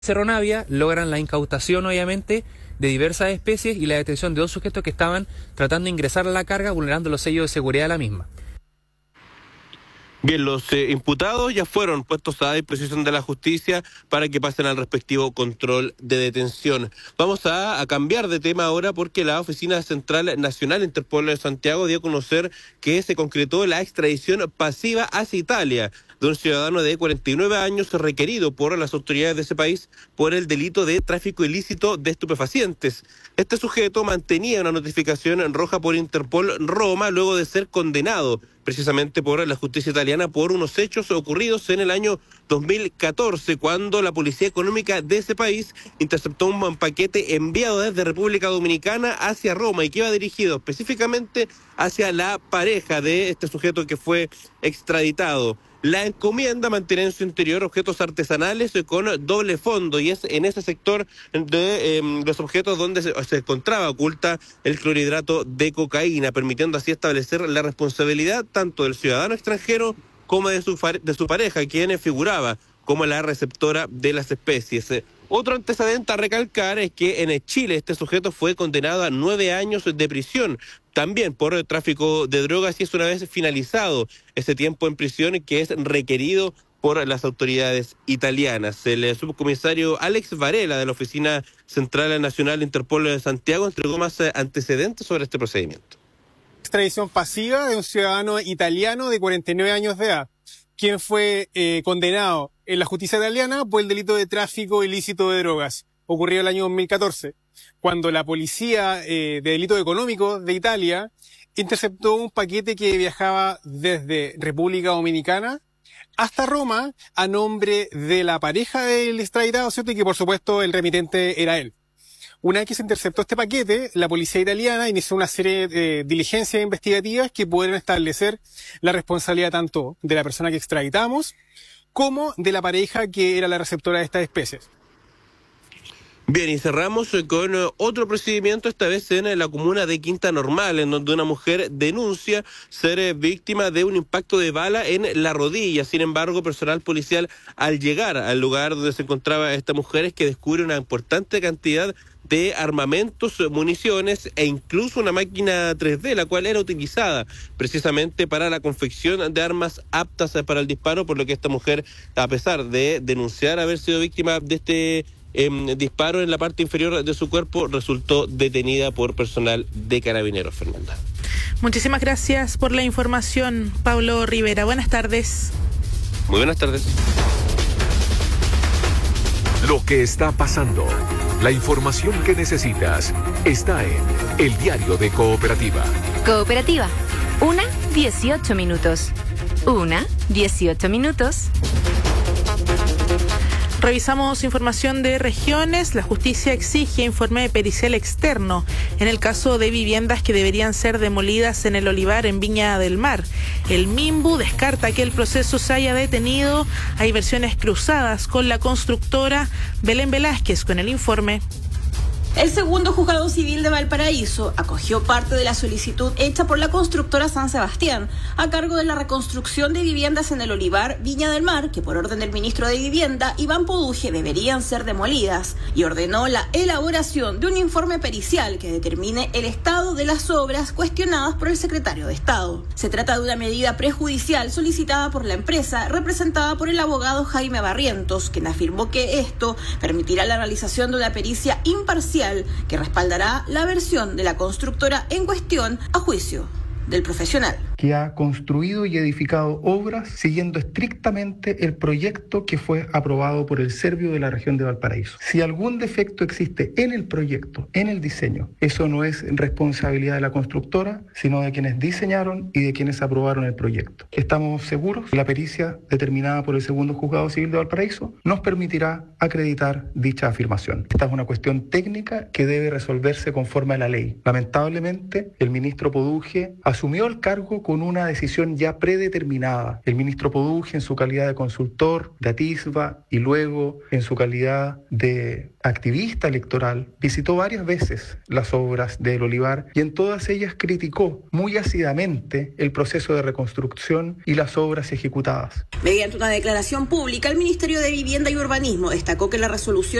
Cerro Navia logran la incautación, obviamente, de diversas especies y la detención de dos sujetos que estaban tratando de ingresar a la carga, vulnerando los sellos de seguridad de la misma. Bien, los imputados ya fueron puestos a disposición de la justicia para que pasen al respectivo control de detención. Vamos a cambiar de tema ahora porque la Oficina Central Nacional Interpol de Santiago dio a conocer que se concretó la extradición pasiva hacia Italia de un ciudadano de 49 años requerido por las autoridades de ese país por el delito de tráfico ilícito de estupefacientes. Este sujeto mantenía una notificación roja por Interpol Roma luego de ser condenado precisamente por la justicia italiana por unos hechos ocurridos en el año 2014, cuando la policía económica de ese país interceptó un paquete enviado desde República Dominicana hacia Roma y que iba dirigido específicamente hacia la pareja de este sujeto que fue extraditado. La encomienda mantiene en su interior objetos artesanales con doble fondo y es en ese sector de los objetos donde se encontraba oculta el clorhidrato de cocaína, permitiendo así establecer la responsabilidad tanto del ciudadano extranjero como de su pareja, quien figuraba como la receptora de las especies. Otro antecedente a recalcar es que en Chile este sujeto fue condenado a 9 años de prisión, también por el tráfico de drogas, y es una vez finalizado ese tiempo en prisión que es requerido por las autoridades italianas. El subcomisario Alex Varela de la Oficina Central Nacional Interpol de Santiago entregó más antecedentes sobre este procedimiento. Extradición pasiva de un ciudadano italiano de 49 años de edad, quien fue condenado en la justicia italiana por el delito de tráfico ilícito de drogas, ocurrido el año 2014, cuando la policía de delito económico de Italia interceptó un paquete que viajaba desde República Dominicana hasta Roma a nombre de la pareja del extraditado, ¿cierto? Y que por supuesto el remitente era él. Una vez que se interceptó este paquete, la policía italiana inició una serie de diligencias investigativas que pudieron establecer la responsabilidad tanto de la persona que extraditamos como de la pareja que era la receptora de estas especies. Bien, y cerramos con otro procedimiento, esta vez en la comuna de Quinta Normal, en donde una mujer denuncia ser víctima de un impacto de bala en la rodilla. Sin embargo, personal policial, al llegar al lugar donde se encontraba esta mujer, es que descubre una importante cantidad de armamentos, municiones e incluso una máquina 3D, la cual era utilizada precisamente para la confección de armas aptas para el disparo, por lo que esta mujer, a pesar de denunciar haber sido víctima de este disparo en la parte inferior de su cuerpo, resultó detenida por personal de Carabineros. Fernanda. Muchísimas gracias por la información, Pablo Rivera. Buenas tardes. Muy buenas tardes. Lo que está pasando, la información que necesitas, está en El Diario de Cooperativa. Cooperativa, 1:18 minutos. 1:18 minutos. Revisamos información de regiones. La justicia exige informe pericial externo en el caso de viviendas que deberían ser demolidas en el Olivar en Viña del Mar. El MIMBU descarta que el proceso se haya detenido. Hay versiones cruzadas con la constructora. Belén Velázquez con el informe. El segundo juzgado civil de Valparaíso acogió parte de la solicitud hecha por la constructora San Sebastián a cargo de la reconstrucción de viviendas en el Olivar Viña del Mar, que por orden del ministro de Vivienda, Iván Poduje, deberían ser demolidas, y ordenó la elaboración de un informe pericial que determine el estado de las obras cuestionadas por el secretario de Estado. Se trata de una medida prejudicial solicitada por la empresa, representada por el abogado Jaime Barrientos, quien afirmó que esto permitirá la realización de una pericia imparcial que respaldará la versión de la constructora en cuestión a juicio del profesional. Que ha construido y edificado obras siguiendo estrictamente el proyecto que fue aprobado por el Servio de la región de Valparaíso. Si algún defecto existe en el proyecto, en el diseño, eso no es responsabilidad de la constructora, sino de quienes diseñaron y de quienes aprobaron el proyecto. Estamos seguros que la pericia determinada por el segundo juzgado civil de Valparaíso nos permitirá acreditar dicha afirmación. Esta es una cuestión técnica que debe resolverse conforme a la ley. Lamentablemente, el ministro Poduje asumió el cargo con con una decisión ya predeterminada. El ministro Poduje, en su calidad de consultor de Atisba y luego en su calidad de activista electoral, visitó varias veces las obras del Olivar y en todas ellas criticó muy ácidamente el proceso de reconstrucción y las obras ejecutadas. Mediante una declaración pública, el Ministerio de Vivienda y Urbanismo destacó que la resolución